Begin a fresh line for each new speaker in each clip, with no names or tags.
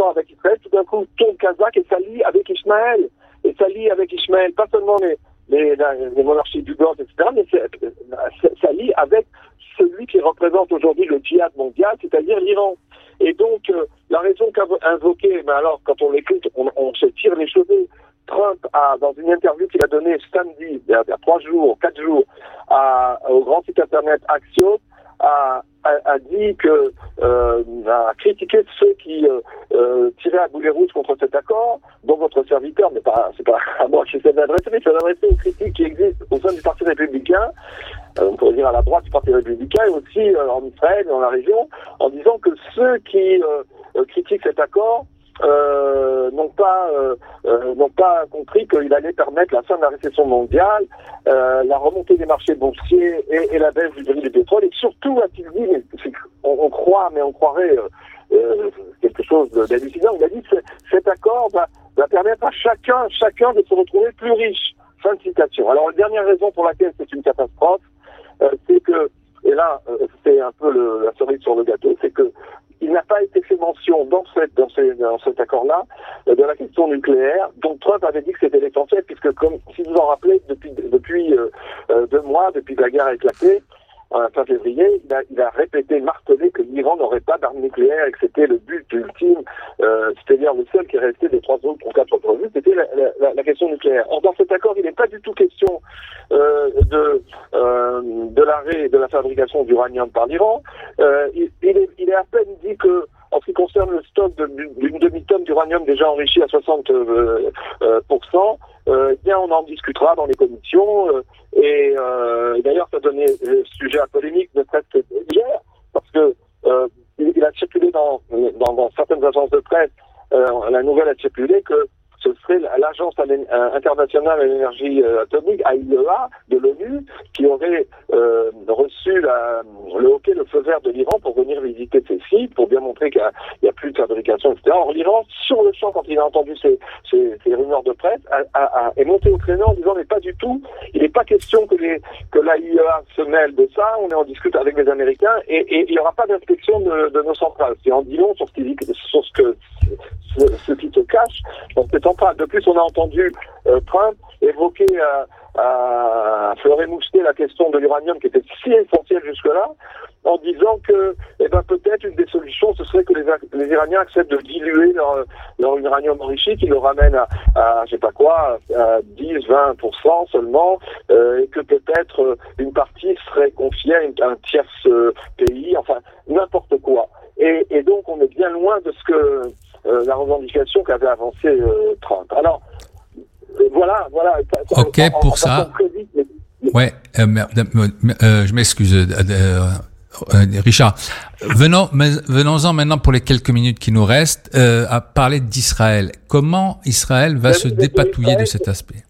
accord avec Israël, tout d'un coup tombe kazakh et s'allie avec Ismaël. Pas seulement les monarchies du Golfe, etc., mais s'allie avec celui qui représente aujourd'hui le djihad mondial, c'est-à-dire l'Iran. Et donc, la raison qu'a invoquée, mais alors, quand on l'écoute, on se tire les cheveux. Trump a, dans une interview qu'il a donnée samedi, il y a 4 jours, au grand site internet Axios, a dit que a critiqué ceux qui tiraient à boulet rouge contre cet accord, dont votre serviteur, mais c'est pas à moi qui s'est adressé, mais c'est adressé aux critiques qui existent au sein du Parti républicain, on pourrait dire à la droite du Parti républicain, et aussi en Israël, dans la région, en disant que ceux qui critiquent cet accord n'ont pas compris qu'il allait permettre la fin de la récession mondiale, la remontée des marchés boursiers et la baisse du prix du pétrole. Et surtout, a-t-il dit, on croirait quelque chose d'hallucinant, il a dit que cet accord va permettre à chacun de se retrouver plus riche. Fin de citation. Alors, la dernière raison pour laquelle c'est une catastrophe, c'est que, et là, c'est un peu la cerise sur le gâteau, c'est que il n'a pas été fait mention dans cet accord-là de la question nucléaire, dont Trump avait dit que c'était l'essentiel, puisque, comme si vous en rappelez, depuis 2 mois, depuis que la guerre a éclaté, fin février, il a répété, martelé que l'Iran n'aurait pas d'armes nucléaires et que c'était le but ultime, c'est-à-dire le seul qui est resté des 3 autres ou 4 autres buts, c'était la question nucléaire. Or, dans cet accord, il n'est pas du tout question de l'arrêt de la fabrication d'uranium par l'Iran. Il est à peine dit que, en ce qui concerne le stock d'une demi-tonne d'uranium déjà enrichi à 60%, eh bien, on en discutera dans les commissions. Et d'ailleurs, ça donnait sujet à polémique, ne serait-ce que hier, parce que il a circulé dans certaines agences de presse, la nouvelle a circulé que ce serait l'Agence internationale à l'énergie atomique, AIEA, de l'ONU, qui aurait reçu le feu vert de l'Iran pour venir visiter ces sites, pour bien montrer qu'il n'y a plus de fabrication, etc. Or, l'Iran, sur le champ, quand il a entendu ces rumeurs de presse, est monté au créneau en disant, mais pas du tout, il n'est pas question que l'AIEA se mêle de ça, on en discute avec les Américains, et il n'y aura pas d'inspection de nos centrales. C'est en dit long sur ce qui se cache dans ces centrales. De plus, on a entendu Trump évoquer à fleur et mousseter la question de l'uranium qui était si essentielle jusque-là, en disant que peut-être une des solutions, ce serait que les Iraniens acceptent de diluer leur uranium enrichi, qu'ils le ramènent à 10-20% seulement, et que peut-être une partie serait confiée à un tierce pays, enfin n'importe quoi. Et donc on est bien loin de ce que la revendication qu'avait avancée Trump. Alors, voilà.
Ok, pour ça. Ouais, je m'excuse, Richard. Venons-en maintenant pour les quelques minutes qui nous restent à parler d'Israël. Comment Israël va se dépatouiller de cet aspect?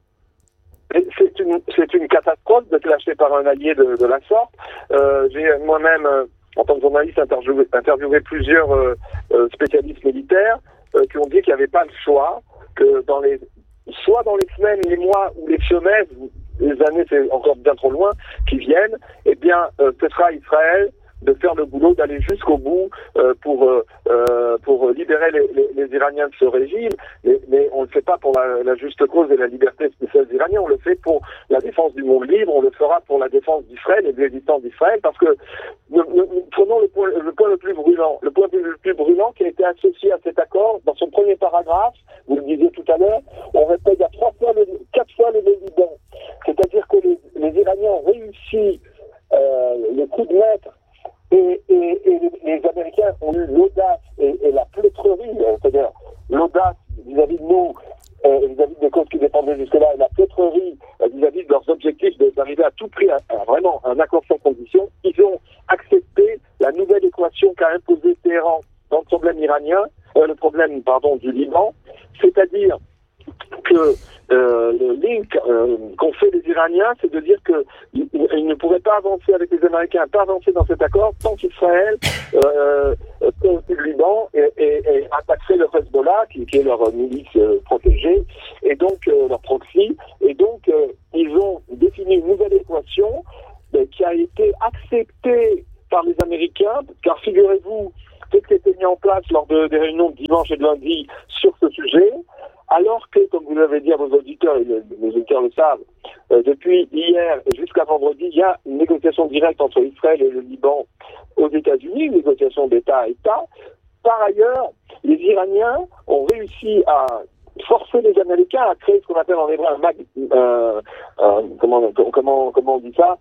C'est une catastrophe de clasher par un allié de la sorte. J'ai moi-même, en tant que journaliste, interviewé plusieurs spécialistes militaires qui ont dit qu'il n'y avait pas le choix, que soit dans les semaines, les mois ou les semaines, les années c'est encore bien trop loin, qui viennent, eh bien ce sera Israël de faire le boulot, d'aller jusqu'au bout pour libérer les Iraniens de ce régime, mais on ne le fait pas pour la juste cause et la liberté spéciale des Iraniens, on le fait pour la défense du monde libre, on le fera pour la défense d'Israël et de l'existence d'Israël, parce que prenons le point le plus brûlant qui a été associé à cet accord, dans son premier paragraphe, vous le disiez tout à l'heure, on répète il y a 4 fois le évident, c'est-à-dire que les Iraniens ont réussi le coup de maître. Et les Américains ont eu l'audace et la pleutrerie, c'est-à-dire l'audace vis-à-vis de nous, vis-à-vis des causes qui dépendaient jusque-là, et la pleutrerie vis-à-vis de leurs objectifs d'arriver à tout prix à vraiment un accord sans condition. Ils ont accepté la nouvelle équation qu'a imposée Téhéran dans le problème iranien, du Liban, c'est-à-dire que le link qu'ont fait les Iraniens, c'est de dire qu'ils ne pourraient pas avancer avec les Américains, pas avancer dans cet accord tant qu'Israël le Liban et attaquerait le Hezbollah, qui est leur milice protégée, et donc leur proxy, et donc ils ont défini une nouvelle équation qui a été acceptée par les Américains, car figurez-vous qu'est-ce qui a été mis en place lors des réunions de dimanche et de lundi sur ce sujet, alors que, comme vous l'avez dit à vos auditeurs, et les auditeurs le savent, depuis hier et jusqu'à vendredi, il y a une négociation directe entre Israël et le Liban aux États-Unis, une négociation d'État à État. Par ailleurs, les Iraniens ont réussi à forcer les Américains à créer ce qu'on appelle en hébreu comment on dit ça,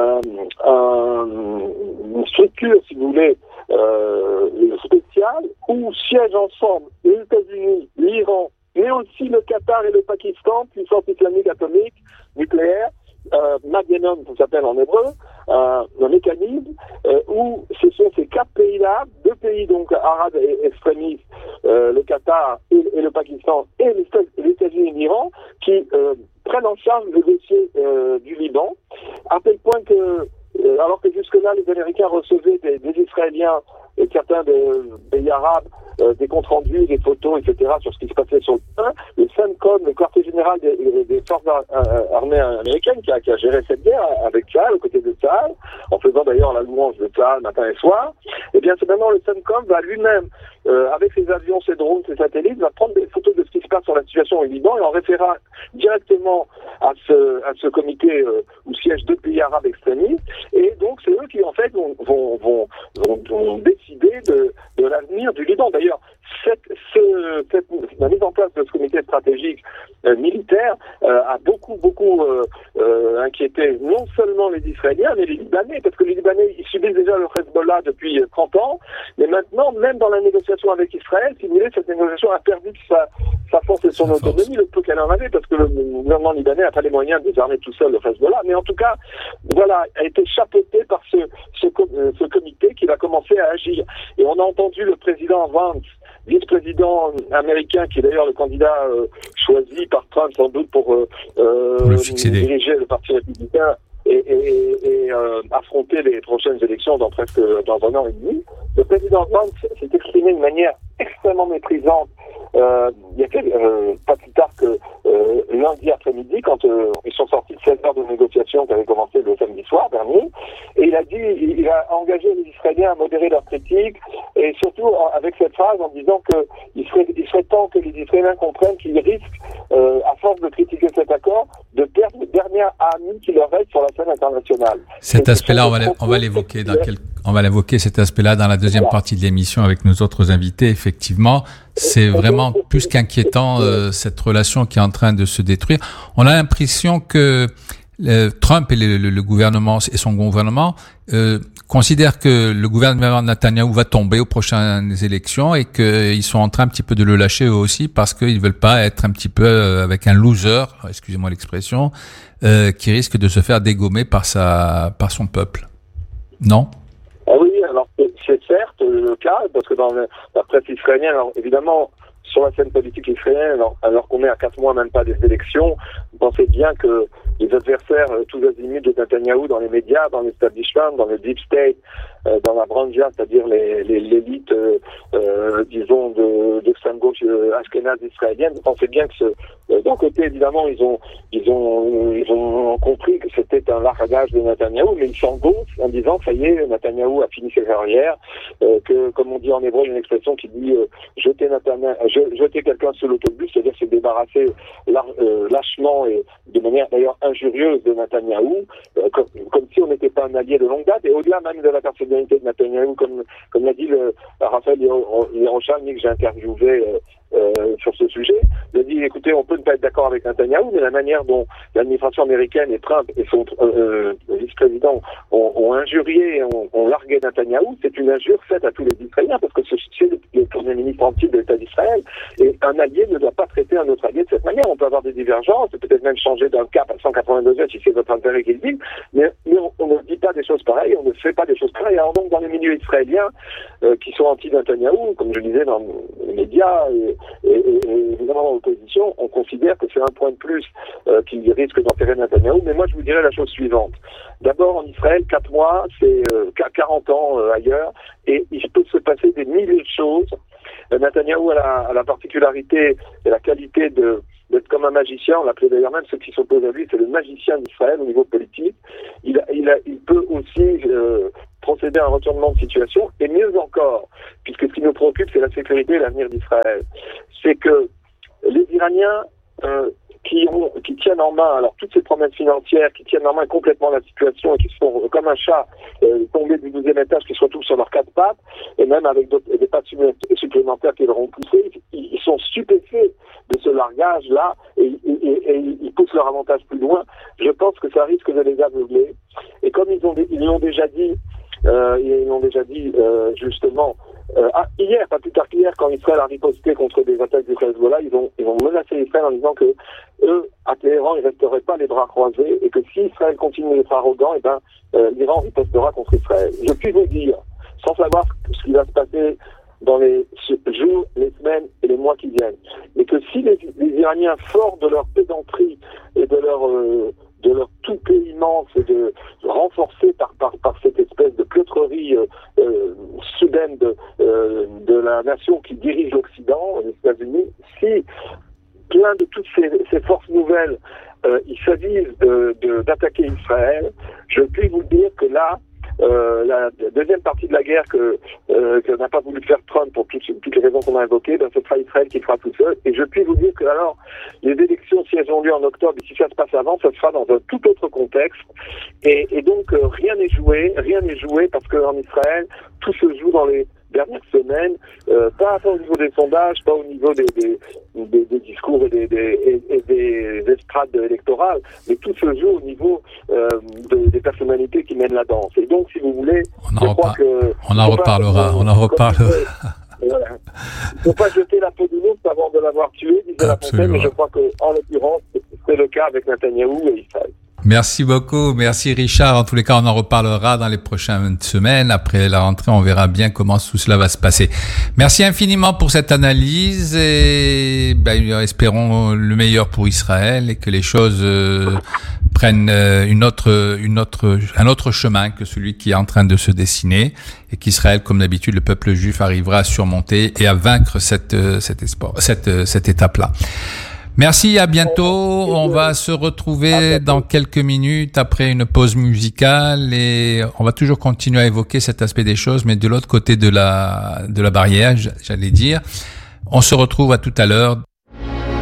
une structure, si vous voulez, spéciale, où siègent ensemble les États-Unis, l'Iran, mais aussi le Qatar et le Pakistan, puissance islamique atomique, nucléaire, Magenon, ça s'appelle en hébreu, un mécanisme où ce sont ces 4 pays-là, 2 pays donc arabes et extrémistes, le Qatar et le Pakistan, et les États-Unis et l'Iran, qui prennent en charge le dossier du Liban, à tel point que, alors que jusque-là, les Américains recevaient des Israéliens et certains des pays arabes, des comptes rendus, des photos, etc., sur ce qui se passait sur le terrain, le CENTCOM, le quartier général des forces armées américaines, qui a géré cette guerre avec Tsahal, aux côtés de Tsahal, en faisant d'ailleurs la louange de Tsahal matin et soir, eh bien, c'est maintenant le CENTCOM va lui-même, avec ses avions, ses drones, ses satellites, va prendre des photos de ce qui se passe sur la situation au Liban et en référera directement à ce comité où siègent 2 pays arabes extrémistes. Et donc, c'est eux qui, en fait, vont décider de l'avenir du Liban. D'ailleurs, la mise en place de ce comité stratégique militaire a beaucoup inquiété non seulement les Israéliens, mais les Libanais, parce que les Libanais, ils subissent déjà le Hezbollah depuis 30 ans, mais maintenant, même dans la négociation avec Israël, si vous voulez, cette négociation a perdu sa force et son autonomie, le peu qu'elle en avait, parce que le gouvernement libanais n'a pas les moyens de désarmer tout seul le Hezbollah, mais en tout cas, voilà, a été chapeauté par ce comité qui va commencer à agir. Et on a entendu le président Vance, vice-président américain, qui est d'ailleurs le candidat choisi par Trump sans doute pour diriger le Parti républicain et affronter les prochaines élections dans 1 an et demi. Le président Vance s'est exprimé de manière extrêmement méprisante il y a pas plus tard que lundi après-midi, quand ils sont sortis de 16 heures de négociation qui avaient commencé le samedi soir dernier, et il a engagé les Israéliens à modérer leurs critiques, et surtout avec cette phrase en disant qu'il serait temps que les Israéliens comprennent qu'ils risquent, à force de critiquer cet accord, de perdre le dernier ami qui leur reste sur la scène internationale.
Cet aspect-là, on va l'évoquer on va l'évoquer, cet aspect-là, dans la deuxième partie de l'émission avec nos autres invités. Effectivement, c'est vraiment plus qu'inquiétant, cette relation qui est en train de se détruire. On a l'impression que Trump et le gouvernement et son gouvernement considèrent que le gouvernement de Netanyahou va tomber aux prochaines élections et qu'ils sont en train un petit peu de le lâcher eux aussi parce qu'ils veulent pas être un petit peu avec un loser, excusez-moi l'expression, qui risque de se faire dégommer par son peuple. Non?
Ah oui, alors c'est certes le cas, parce que dans la presse israélienne, alors évidemment, sur la scène politique israélienne, alors qu'on est à 4 mois même pas des élections, vous pensez bien que les adversaires, tous azimuts de Netanyahou dans les médias, dans l'establishment, dans le deep state, dans la branja, c'est-à-dire l'élite, disons, d'extrême gauche ashkénaze israélienne, vous pensez bien que d'un côté, évidemment, ils ont compris que c'était un largage de Netanyahou, mais ils s'engoncent en disant, ça y est, Netanyahou a fini ses carrières, que, comme on dit en hébreu, une expression qui dit jeter quelqu'un sous l'autobus, c'est-à-dire se débarrasser lâchement et de manière d'ailleurs injurieuse de Netanyahou, comme si on n'était pas un allié de longue date, et au-delà même de la personnalité de Netanyahou, comme l'a dit Raphaël Yerushalmi que j'ai interviewé sur ce sujet, il a dit, écoutez, on peut ne pas être d'accord avec Netanyahou, mais la manière dont l'administration américaine et Trump et son vice-président ont injurié et ont largué Netanyahou, c'est une injure faite à tous les Israéliens, parce que c'est le premier ministre entier de l'État d'Israël, et un allié ne doit pas traiter un autre allié de cette manière. On peut avoir des divergences, peut-être même changer d'un cap à 182 degrés si c'est votre intérêt qu'il dit, mais on ne dit pas des choses pareilles, on ne fait pas des choses pareilles. Alors donc, dans les milieux israéliens qui sont anti-Netanyahou, comme je disais dans les médias, et évidemment dans l'opposition, on considère que c'est un point de plus qui risque d'enterrer Netanyahou. Mais moi, je vous dirais la chose suivante. D'abord, en Israël, 4 mois, c'est 40 ans ailleurs, et il peut se passer des milliers de choses. Netanyahou a la particularité et la qualité d'être comme un magicien. On l'appelait d'ailleurs même ceux qui s'opposent à lui, c'est le magicien d'Israël au niveau politique. Il peut aussi procéder à un retournement de situation, et mieux encore, puisque ce qui nous préoccupe, c'est la sécurité et l'avenir d'Israël. C'est que les Iraniens qui tiennent en main, alors toutes ces promesses financières, qui tiennent en main complètement la situation et qui sont comme un chat tombé du 12e étage, qui se retrouvent sur leurs quatre pattes, et même avec des pattes supplémentaires qui leur ont poussé, ils sont stupéfaits de ce largage-là et ils poussent leur avantage plus loin. Je pense que ça risque de les aveugler. Et comme ils l'ont déjà dit, justement, hier, pas plus tard qu'hier, quand Israël a riposté contre des attaques du Hezbollah, ils ont menacé Israël en disant que eux, à Téhéran, ils resteraient pas les bras croisés et que si Israël continue d'être arrogant, l'Iran ripostera contre Israël. Je puis vous dire, sans savoir ce qui va se passer dans les jours, les semaines et les mois qui viennent, mais que si les Iraniens, forts de leur pédanterie et de leur toupet immense et renforcés par cette espèce de pleuterie soudaine de la nation qui dirige l'Occident, les États-Unis, si plein de toutes ces forces nouvelles, ils s'avisent d'attaquer Israël, je puis vous dire que là, la deuxième partie de la guerre que n'a pas voulu faire Trump pour toutes les raisons qu'on a évoquées, ce sera Israël qui fera tout seul. Et je puis vous dire que alors les élections, si elles ont lieu en octobre, et si ça se passe avant, ça se fera dans un tout autre contexte. Et donc rien n'est joué parce qu'en Israël, tout se joue dans les dernières semaines, pas au niveau des sondages, pas au niveau des discours et des estrades électorales, mais tout se joue au niveau des personnalités qui mènent la danse. Et donc, si vous voulez,
on en reparlera.
Voilà. Il ne faut pas jeter la peau de l'ours avant de l'avoir tué, disait La Fontaine, mais je crois qu'en l'occurrence, c'est le cas avec Netanyahou et Israël.
Merci beaucoup. Merci Richard. En tous les cas, on en reparlera dans les prochaines semaines. Après la rentrée, on verra bien comment tout cela va se passer. Merci infiniment pour cette analyse et espérons le meilleur pour Israël et que les choses prennent un autre chemin que celui qui est en train de se dessiner et qu'Israël, comme d'habitude, le peuple juif arrivera à surmonter et à vaincre cette étape-là. Merci, à bientôt. On va se retrouver dans quelques minutes après une pause musicale et on va toujours continuer à évoquer cet aspect des choses, mais de l'autre côté de la barrière, j'allais dire. On se retrouve à tout à l'heure.